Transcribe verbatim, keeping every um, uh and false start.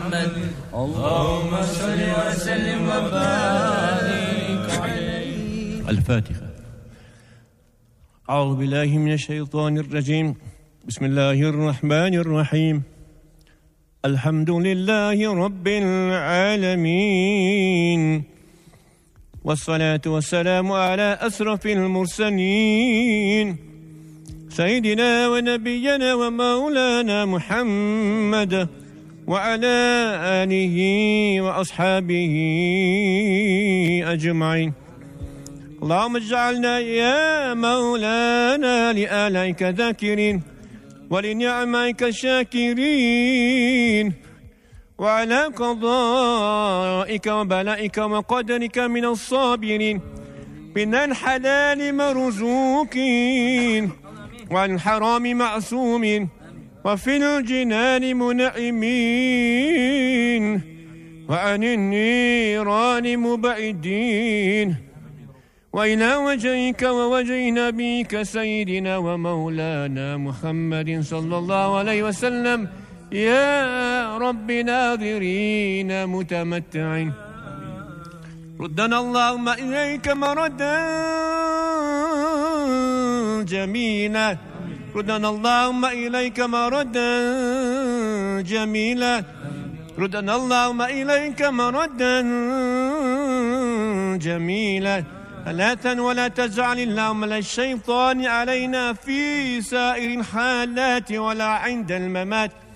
اللهم صل وسلم وبارك عليه. الفاتحة. أعوذ بالله من الشيطان الرجيم. بسم الله الرحمن الرحيم. الحمد لله رب العالمين، والصلاة والسلام على أشرف المرسلين سيدنا ونبينا ومولانا محمد وعلى آله وأصحابه أجمعين. اللهم اجعلنا يا مولانا لآلائك ذاكرين ولنعمائك شاكرين، وعلى قضائك وبلائك وقدرك من الصابرين، من الحلال مرزوقين وعن الحرام معصومين، وفي الجنان منعمين، وعن النيران مبعدين، وإلى وجهك ووجه نبيك سيدنا ومولانا محمد صلى الله عليه وسلم يا رب ناظرين متمتعين. ردنا اللهم إليك مردا جميلا، ردنا اللهم إليك مردا جميلا، ردنا اللهم إليك مردا جميلا. لا تن ولا تجعل اللهم للشيطان علينا في سائر الحالات ولا عند الممات.